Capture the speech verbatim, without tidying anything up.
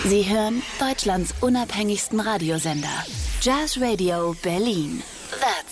Sie hören Deutschlands unabhängigsten Radiosender. Jazz Radio Berlin. That's